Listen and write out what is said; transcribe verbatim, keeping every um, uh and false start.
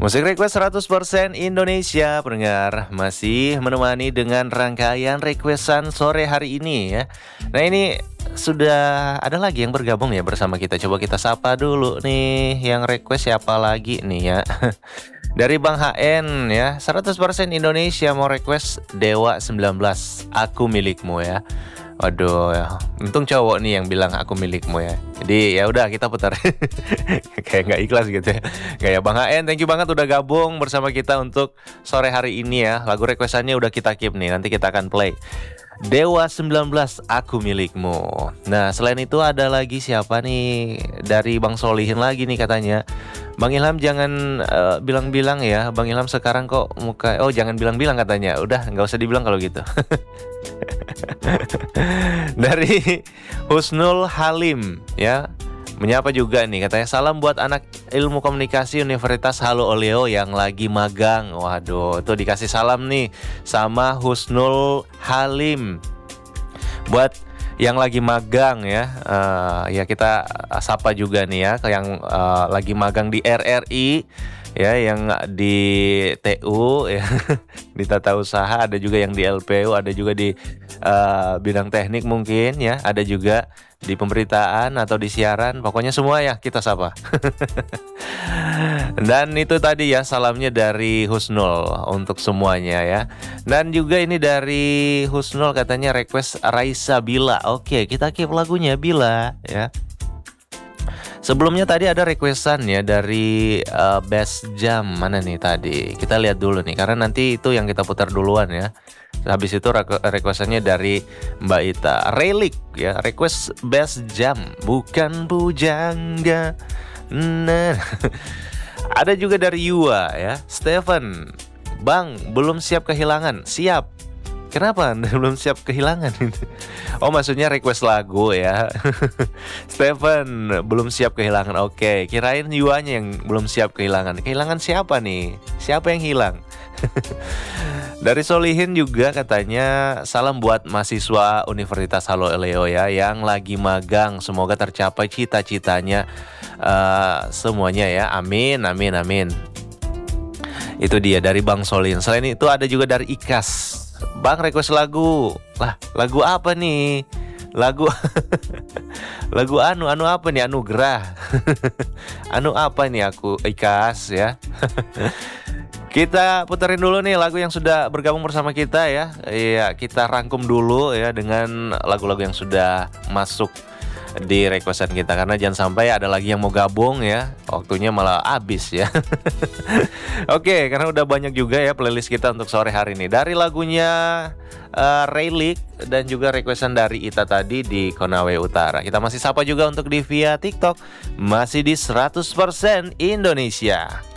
Musik request seratus persen Indonesia, pendengar, masih menemani dengan rangkaian requestan sore hari ini ya. Nah ini sudah ada lagi yang bergabung ya bersama kita. Coba kita sapa dulu nih, yang request siapa lagi nih ya. Dari Bang H N ya, seratus persen Indonesia mau request Dewa sembilan belas, Aku Milikmu ya. Waduh, ya. Untung cowok nih yang bilang aku milikmu ya. Jadi ya udah kita putar. Kayak nggak ikhlas gitu ya. Kayak Bang H N, thank you banget udah gabung bersama kita untuk sore hari ini ya. Lagu requestannya udah kita keep nih, nanti kita akan play. Dewa sembilan belas, Aku Milikmu. Nah selain itu ada lagi siapa nih? Dari Bang Solihin lagi nih katanya, Bang Ilham jangan uh, bilang-bilang ya. Bang Ilham sekarang kok muka, oh jangan bilang-bilang katanya. Udah nggak usah dibilang kalau gitu. Dari Husnul Halim ya, menyapa juga nih, katanya salam buat anak ilmu komunikasi Universitas Halo Oleo yang lagi magang. Waduh, tuh dikasih salam nih sama Husnul Halim. Buat yang lagi magang ya, uh, ya kita sapa juga nih ya, yang uh, lagi magang di R R I ya, yang di T U ya, di tata usaha, ada juga yang di L P U, ada juga di uh, bidang teknik mungkin ya, ada juga di pemberitaan atau di siaran, pokoknya semua ya kita sapa. Dan itu tadi ya salamnya dari Husnul untuk semuanya ya. Dan juga ini dari Husnul katanya request Raisa Bila. Oke, kita keep lagunya Bila ya. Sebelumnya tadi ada requestan ya dari uh, Best Jam. Mana nih tadi? Kita lihat dulu nih, karena nanti itu yang kita putar duluan ya. Habis itu requestannya dari Mbak Ita Relik ya, request Best Jam, bukan bujangga. Nah, ada juga dari Yua ya, Stephen, Bang belum siap kehilangan. Siap. Kenapa Anda belum siap kehilangan? Oh maksudnya request lagu ya. Stephen belum siap kehilangan. Oke, kirain Yuanya yang belum siap kehilangan. Kehilangan siapa nih? Siapa yang hilang? Dari Solihin juga katanya salam buat mahasiswa Universitas Halo Oleo ya, yang lagi magang. Semoga tercapai cita-citanya uh, semuanya ya. Amin, amin, amin. Itu dia dari Bang Solihin. Selain itu ada juga dari Ikas. Bang request lagu. Lah, lagu apa nih? Lagu lagu anu anu apa nih? Anugerah. Anu apa nih aku Ikas ya. Kita puterin dulu nih lagu yang sudah bergabung bersama kita ya. Iya, kita rangkum dulu ya dengan lagu-lagu yang sudah masuk di requestan kita, karena jangan sampai ada lagi yang mau gabung ya, waktunya malah habis ya. Oke, karena udah banyak juga ya playlist kita untuk sore hari ini. Dari lagunya uh, Relik dan juga requestan dari Ita tadi di Konawe Utara. Kita masih sapa juga untuk di via TikTok, masih di seratus persen Indonesia.